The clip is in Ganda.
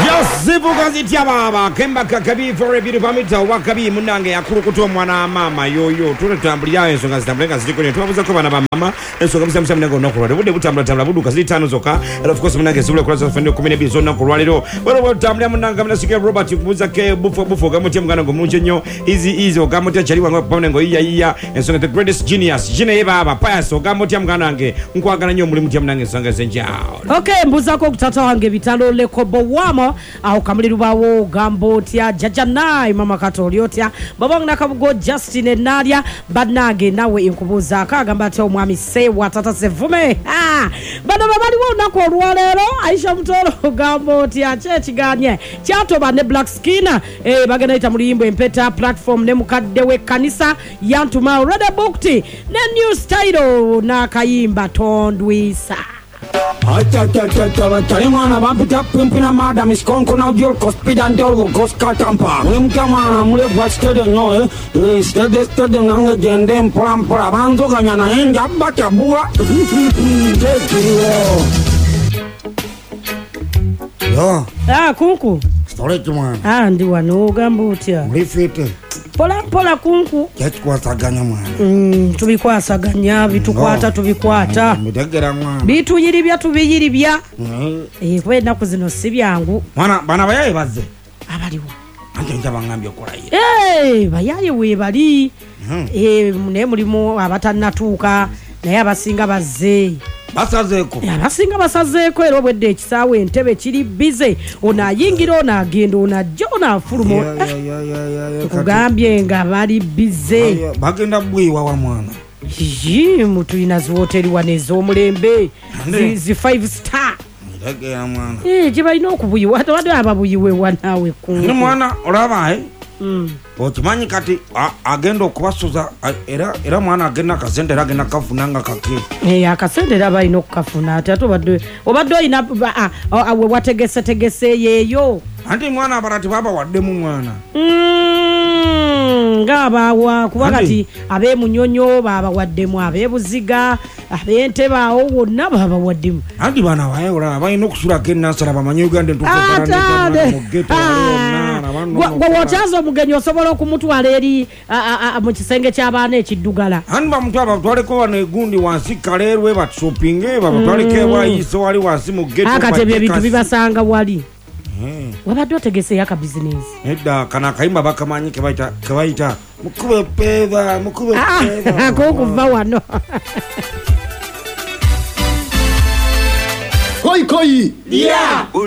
Zivuga zitia baba kemba kakabi for a beautiful mita wakabi munange yakulukuto mwana mama yoyo tuletambulya ensonga zitambulenga zikole tubabuza ko bana ba mama ensonga musamsa munange onakulwa bude butambula buduka zitano zoka and of course munange zibule kulaza fende 12 zona kulwa lero bero tambulya munange munasike Robert kubuza ke bufo gamutie mugana ngo munje nyo easy ogamutie chaliwa ngo pamne ngo iya ensonga the greatest genius jine baba payaso gamutie mugana nge nkwagana nyo muri mutie munange ensonga zenjao okay mbuza ko kutata wange bitalo lekobo wamo au kamliru bawo gambo tia jajanai mama katoliotia babong nakabugo Justin Enalia banage nawe inkubuza kagamba ati omwami se watata sevume bana babali wona ko lwalero Aisha mtoro gambo tia chechiganye chato bane black skin bagana ita mulimbo empeta platform ne mukadde we kanisa yantuma red bookti ne new style na kayimba tondwisa Tarimana bampita pimpina madam is konkona ujol kospidan dolgo koska tampa mkama mule bastede no stede nanga jende mpra banzo kanyana enja bacha bua yo kunku story chuma ndi wano gambutia mlifite pola kunku yachikwasaganya mwana tubikwasaganya bitukwata tubikwata midagera mwana bituyiribya tubiyiribya kwenda kuzino sibyangu mwana bana bayaye bazze abaliwo anje njabangambye okolaye bayaye we bali ne mulimo abatanatuka naye abasinga bazze basazeko basazeko era obwedde ekisaawe entebe kiri bize onayingira onagenda onajja onafulumo kugambye nga bali bize bagenda bwiwa wa mwana mutulina ziwoteri wanezo omulembe zi 5 star ndagera mwana gyebalina okubuyiwa wadde ababuyiwe wanawe ni mwana olaba okimanyi kati agenda okubasuza era mwana agenda akasente era agenda kafunanga kake akasente era balina okukafuna ate obadde olina we wategese yeeyo anti mwana abalati baba waddemu mwana ngaabawa kuba kati abemunyonyo babawaddemu abebuziga abente baawo wonna babawaddemu anti bana baye olaba balina okusulako enasala bamanyi Uganda gwe wotyaza omugenyi osobola okumutwala eri mu kisenge ky'abaana ekiddugala anti bamutwala batwaleko wano egundi wansi kaleerwe batshopinge babatwaleko ewayiso wali wansi mu geto kati ebyo ebintu bibasanga wali wabadde otegese yaka business edda kana kayimba bakamanyi kebayita mukube peva kukuva wano koi yeah